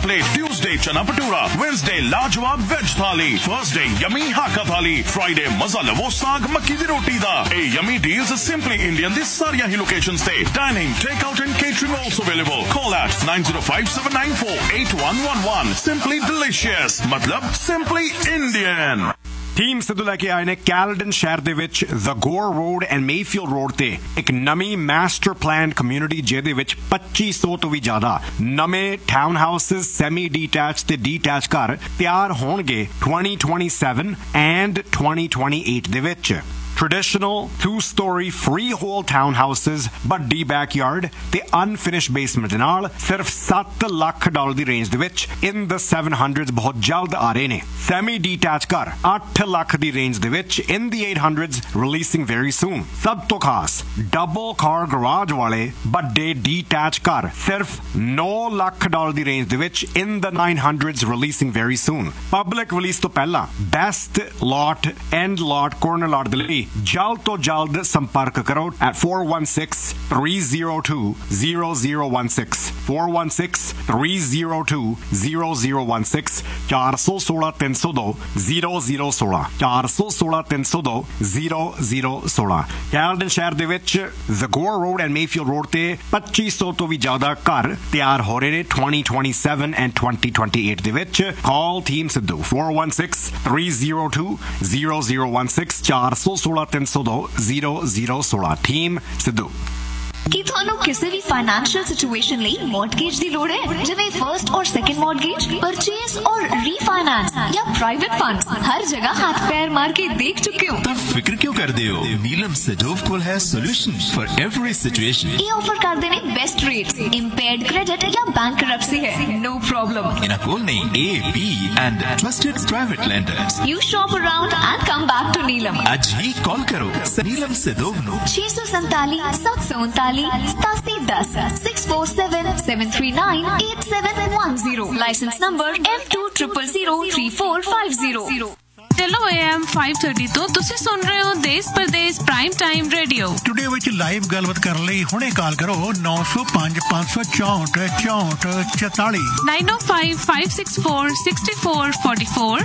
plate. Tuesday, chana bhatura. Wednesday, lajwab veg thali. Thursday, yummy hakka thali. Friday, maza lavo saag makki di roti da. A yummy deals Simply Indian this सारिया ही locations पे. Dining, takeout and catering also available. Call at 9057948111. Simply delicious. मतलब Simply Indian. Team Sidhu ਲੈ ਕੇ ਆਏ ਨੇ Caledon ਸ਼ਹਿਰ ਦੇ ਵਿੱਚ ਦ ਗੋਰ road and Mayfield road ਤੇ ਇੱਕ ਨਵੀਂ ਮਾਸਟਰ ਪਲਾਨ ਕਮਿਊਨਿਟੀ ਜਿਹਦੇ ਵਿੱਚ 2500 ਤੋਂ ਵੀ ਜ਼ਿਆਦਾ ਨਵੇਂ ਟਾਊਨ ਹਾਊਸਸ ਸੈਮੀ ਡੀਟੈਚ ਤੇ ਡੀਟੈਚ ਘਰ ਤਿਆਰ ਹੋਣਗੇ 2027 ਐਂਡ 2028 ਦੇ ਵਿੱਚ Traditional 2-story freehold townhouses but D backyard ਤੇ unfinished basement ਨਾਲ ਸਿਰਫ $7 ਲੱਖ ਦੀ ਰੇਂਜ ਦੇ ਵਿੱਚ in the 700s ਬਹੁਤ ਜਲਦ ਆ ਰਹੇ ਨੇ semi detached ਘਰ 8 ਲੱਖ ਦੀ ਰੇਂਜ ਦੇ ਵਿੱਚ in the 800s releasing very soon ਸਭ ਤੋਂ ਖਾਸ double car garage ਵਾਲੇ ਵੱਡੇ detached ਘਰ ਸਿਰਫ $9 ਲੱਖ ਦੀ ਰੇਂਜ ਦੇ ਵਿੱਚ in the 900s releasing very soon public release ਤੋਂ ਪਹਿਲਾਂ best lot end lot corner lot ਦੇ ਲਈ ਜਲਦ ਤੋਂ ਜਲਦ ਸੰਪਰਕ ਕਰੋ at 416-302-0016 416-302-0016 416-302-0016 416-302-0016 ਕੈਲਡਨ ਸ਼ਹਿਰ ਦੇ ਵਿੱਚ The Gore Road and Mayfield Road ਤੇ 2500 ਤੋਂ ਵੀ ਜ਼ਿਆਦਾ ਘਰ ਤਿਆਰ ਹੋ ਰਹੇ ਨੇ 2027 and 2028 ਦੇ ਵਿੱਚ call team Sidhu 416-302-0016 416-302-0016 team Sidhu ਕੀ ਤੁਹਾਨੂੰ ਕਿਸੇ ਵੀ ਫਾਈਨੈਂਸ਼ੀਅਲ ਸਿਚੁਏਸ਼ਨ ਲਈ ਮੌਰਟਗੇਜ ਦੀ ਲੋੜ ਹੈ ਜਿਵੇਂ ਫਰਸਟ ਔਰ ਸੈਕੰਡ ਮੌਰਟਗੇਜ ਪਰਚੇਸ ਔਰ ਰੀਫਾਈਨਾਂਸ ਜਾਂ ਪ੍ਰਾਈਵੇਟ ਫੰਡਸ ਹਰ ਜਗ੍ਹਾ ਹੱਥ ਪੈਰ ਮਾਰ ਕੇ ਦੇਖ ਚੁੱਕੇ ਹੋ ਤਾਂ ਫਿਕਰ ਕਿਉਂ ਕਰਦੇ ਹੋ ਨੀਲਮ ਸੈਡੋਵ ਕੋਲ ਹੈ ਸੋਲੂਸ਼ਨ ਫॉर एवरी ਸਿਚੁਏਸ਼ਨ ਇਹ ਆਫਰ ਕਰਦੇ ਨੇ ਬੈਸਟ ਰੇਟਸ ਇੰਪੇਅਰਡ ਕ੍ਰੈਡਿਟ ਜਾਂ ਬੈਂਕਰਪਸੀ ਹੈ ਨੋ ਪ੍ਰੋਬਲਮ ਇਹਨਾਂ ਕੋਲ ਨੇ A, B and trusted private lenders you shop around and come back to नीलम आज ही कॉल करो नीलम सैडोव ਨੂੰ 647 747 647-739-8710 license number M20003450 ਚਲੋ AM 530 ਤੋਂ ਤੁਸੀਂ ਸੁਣ ਰਹੇ ਹੋ ਦੇਸ਼ Pradesh prime time radio today ਵਿੱਚ ਲਾਈਵ ਗੱਲਬਾਤ ਕਰਨ ਲਈ ਹੁਣੇ ਕਾਲ ਕਰੋ 905-564-6444 905-564-6444